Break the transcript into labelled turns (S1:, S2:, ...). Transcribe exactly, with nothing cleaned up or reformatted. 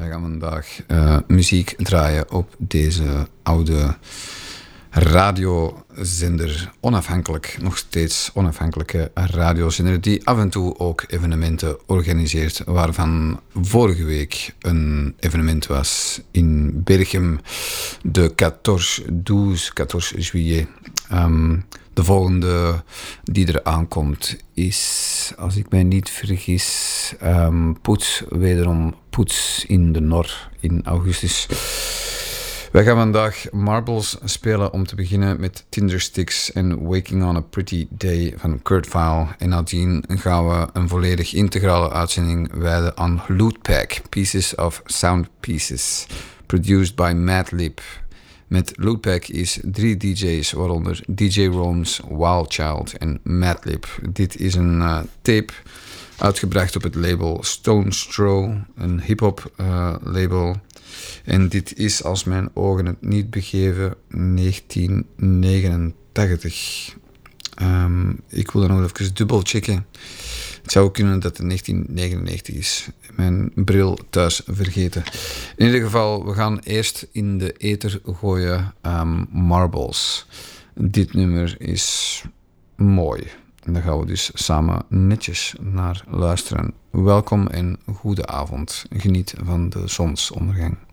S1: wij gaan vandaag uh, muziek draaien op deze oude radiozender. Onafhankelijk, nog steeds onafhankelijke radiozender die af en toe ook evenementen organiseert. Waarvan vorige week een evenement was in Berchem. De veertien juillet. Um, de volgende die er aankomt is, als ik mij niet vergis, um, Poets, wederom Poets in de Nor in augustus. Wij gaan vandaag Marbles spelen om te beginnen met Tindersticks en Waking on a Pretty Day van Kurt Vile. En nadien gaan we een volledig integrale uitzending wijden aan Lootpack, Pieces of Sound Pieces, produced by Madlib. Met Lootpack is drie D J's, waaronder D J Rome's, Wildchild en Madlib. Dit is een uh, tape uitgebracht op het label Stone Straw, een hip-hop uh, label. En dit is, als mijn ogen het niet begeven, negentien negenentachtig. Um, ik wil dan nog even dubbel checken. Het zou kunnen dat het negentien negenennegentig is. Mijn bril thuis vergeten. In ieder geval, we gaan eerst in de ether gooien um, Marbles. Dit nummer is mooi. En daar gaan we dus samen netjes naar luisteren. Welkom en goede avond. Geniet van de zonsondergang.